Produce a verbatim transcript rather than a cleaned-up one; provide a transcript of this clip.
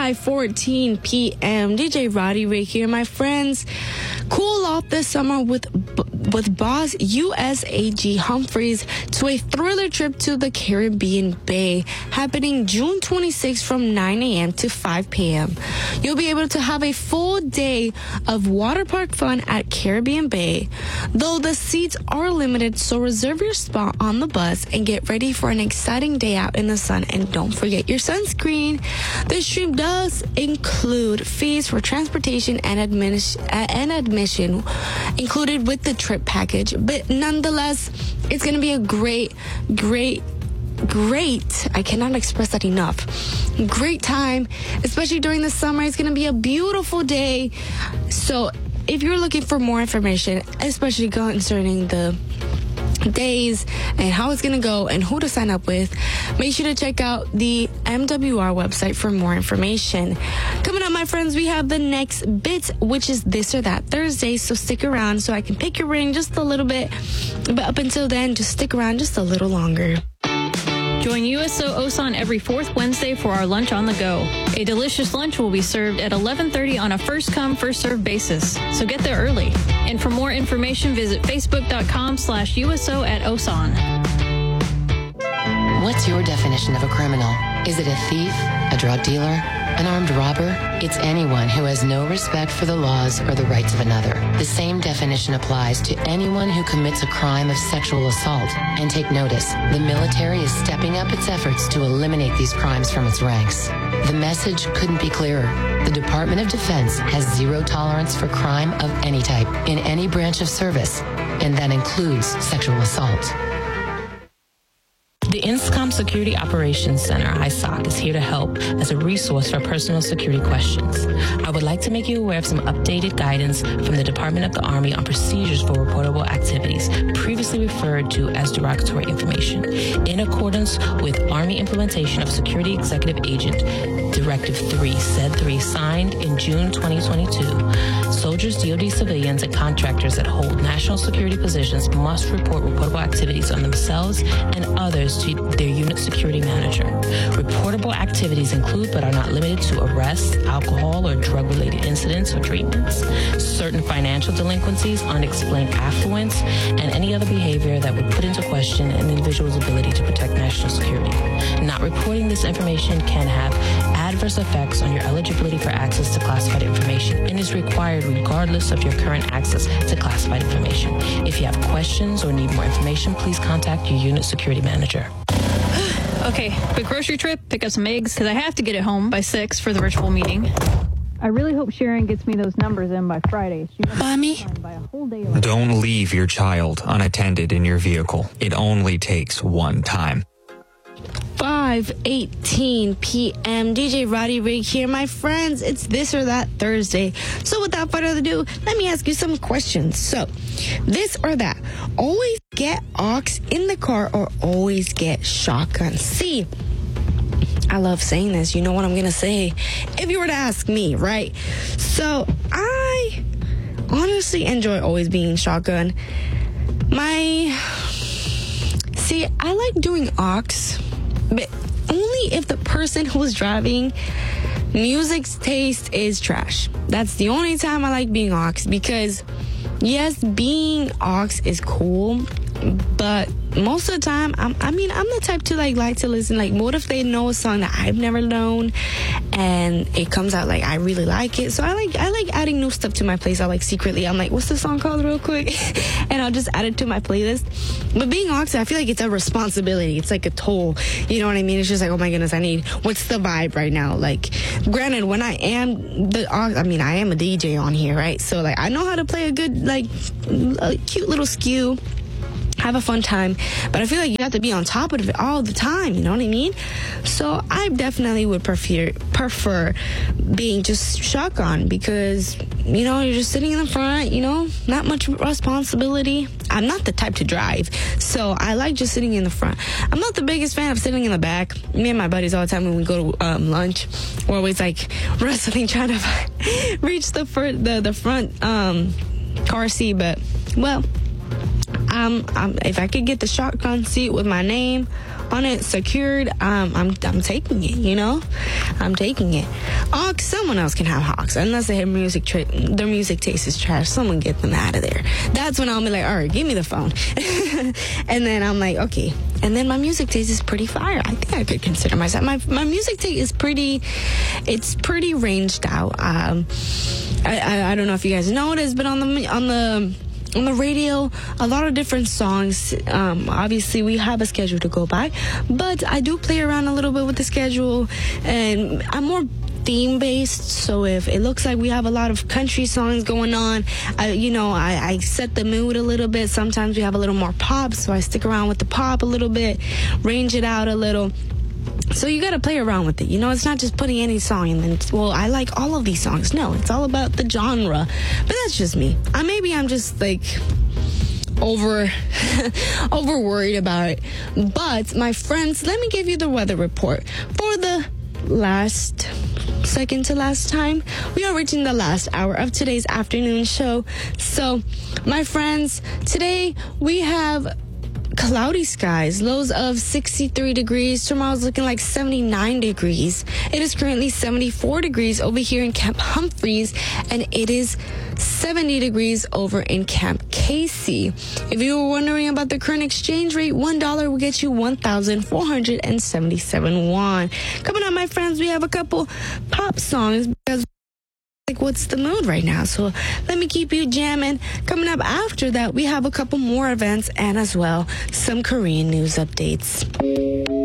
five fourteen p.m. D J Roddy Ray here, my friends. Cool off this summer with with boss U S A G Humphreys to a thriller trip to the Caribbean Bay, happening June twenty-sixth from nine a.m. to five p.m. You'll be able to have a full day of water park fun at Caribbean Bay, though the seats are limited, so reserve your spot on the bus and get ready for an exciting day out in the sun. And don't forget your sunscreen. This trip does include fees for transportation and admission, and admission included with the trip package, but nonetheless, it's going to be a great, great, great, I cannot express that enough, great time, especially during the summer. It's going to be a beautiful day. So if you're looking for more information, especially concerning the days and how it's going to go and who to sign up with, make sure to check out the M W R website for more information. Coming up, my friends, we have the next bit, which is This or That Thursday, so stick around so I can pick your brain just a little bit, but up until then, just stick around just a little longer. Join U S O Osan every fourth Wednesday for our Lunch on the Go. A delicious lunch will be served at eleven thirty on a first-come, first-served basis, so get there early. And for more information, visit facebook.com slash USO at Osan. What's your definition of a criminal? Is it a thief, a drug dealer, an armed robber? It's anyone who has no respect for the laws or the rights of another. The same definition applies to anyone who commits a crime of sexual assault. And take notice, the military is stepping up its efforts to eliminate these crimes from its ranks. The message couldn't be clearer. The Department of Defense has zero tolerance for crime of any type in any branch of service, and that includes sexual assault. The INSCOM Security Operations Center, I S O C, is here to help as a resource for personal security questions. I would like to make you aware of some updated guidance from the Department of the Army on procedures for reportable activities, previously referred to as derogatory information. In accordance with Army implementation of Security Executive Agent Directive three, S E D three, signed in June twenty twenty-two, soldiers, D O D civilians, and contractors that hold national security positions must report reportable activities on themselves and others to their unit security manager. Reportable activities include, but are not limited to, arrests, alcohol or drug-related incidents or treatments, certain financial delinquencies, unexplained affluence, and any other behavior that would put into question an individual's ability to protect national security. Not reporting this information can have adverse effects on your eligibility for access to classified information and is required regardless of your current access to classified information. If you have questions or need more information, please contact your unit security manager. Okay, quick grocery trip, pick up some eggs, because I have to get it home by six for the virtual meeting. I really hope Sharon gets me those numbers in by Friday. Mommy? By a whole day later. Don't leave your child unattended in your vehicle. It only takes one time. five eighteen p.m. D J Roddy Rig here, my friends. It's This or That Thursday. So without further ado, let me ask you some questions. So, this or that, always get aux in the car or always get shotgun? See, I love saying this. You know what I'm going to say if you were to ask me, right? So, I honestly enjoy always being shotgun. My... See, I like doing aux, but only if the person who's driving music's taste is trash. That's the only time I like being aux, because yes, being aux is cool, but most of the time, I'm, I mean, I'm the type to like like to listen. Like, what if they know a song that I've never known, and it comes out like I really like it? So I like I like adding new stuff to my playlist. I like secretly, I'm like, what's the song called, real quick, and I'll just add it to my playlist. But being aux, I feel like it's a responsibility. It's like a toll. You know what I mean? It's just like, oh my goodness, I need, what's the vibe right now? Like, granted, when I am the aux, I mean, I am a D J on here, right? So like, I know how to play a good, like, a cute little skew. Have a fun time, but I feel like you have to be on top of it all the time, you know what I mean? So I definitely would prefer prefer being just shotgun, because, you know, you're just sitting in the front, you know, not much responsibility. I'm not the type to drive, so I like just sitting in the front. I'm not the biggest fan of sitting in the back. Me and my buddies all the time when we go to um, lunch, we're always like wrestling, trying to reach the, fir- the, the front um, car seat, but, well... Um, um, if I could get the shotgun seat with my name on it secured, um, I'm I'm taking it. You know, I'm taking it. Hawks, someone else can have Hawks unless their music tra- their music taste is trash. Someone get them out of there. That's when I'll be like, all right, give me the phone. And then I'm like, okay. And then my music taste is pretty fire. I think I could consider myself. My my music taste is pretty, it's pretty ranged out. Um, I, I I don't know if you guys noticed, but on the on the on the radio, a lot of different songs. Um, obviously, we have a schedule to go by, but I do play around a little bit with the schedule, and I'm more theme based. So if it looks like we have a lot of country songs going on, I, you know, I, I set the mood a little bit. Sometimes we have a little more pop, so I stick around with the pop a little bit, range it out a little. So you got to play around with it. You know, it's not just putting any song and then, well, I like all of these songs. No, it's all about the genre. But that's just me. Uh, maybe I'm just like over over worried about it. But my friends, let me give you the weather report for the last second to last time. We are reaching the last hour of today's afternoon show. So my friends, today we have cloudy skies, lows of sixty-three degrees. Tomorrow's looking like seventy-nine degrees. It is currently seventy-four degrees over here in Camp Humphreys, and it is seventy degrees over in Camp Casey. If you were wondering about the current exchange rate, one dollar will get you one thousand four hundred seventy-seven won. Coming up, my friends, we have a couple pop songs because like, what's the mood right now? So let me keep you jamming. Coming up after that, we have a couple more events and as well some Korean news updates.